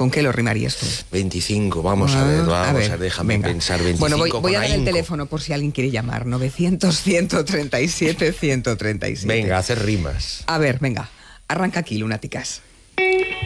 ¿Con qué lo rimarías tú? 25, vamos a ver, déjame pensar. 25. Bueno, voy a dar el ahínco. teléfono por si alguien quiere llamar. 900-137-137. Venga, hacer rimas. A ver, venga, arranca aquí, Lunáticas.